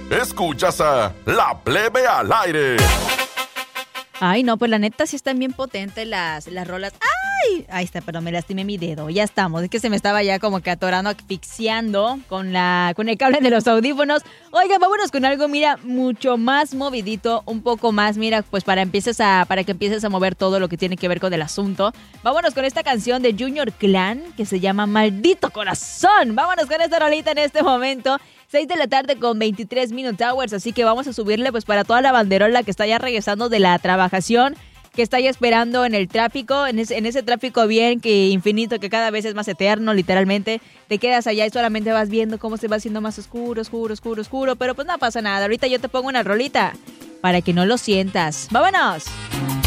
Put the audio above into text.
Escuchas a La Plebe al aire. Ay, no, pues la neta sí están bien potentes las rolas. ¡Ay! Ahí está, pero me lastimé mi dedo. Ya estamos. Es que se me estaba ya como que atorando, asfixiando con el cable de los audífonos. Oiga, vámonos con algo, mira, mucho más movidito, un poco más, mira, pues para que empieces a mover todo lo que tiene que ver con el asunto. Vámonos con esta canción de Junior Clan que se llama Maldito Corazón. Vámonos con esta rolita en este momento. 6 de la tarde con 23 minute hours, así que vamos a subirle pues para toda la banderola que está ya regresando de la trabajación, que está ya esperando en el tráfico, en ese tráfico bien que infinito, que cada vez es más eterno, literalmente. Te quedas allá y solamente vas viendo cómo se va haciendo más oscuro, pero pues no pasa nada. Ahorita yo te pongo una rolita para que no lo sientas. ¡Vámonos!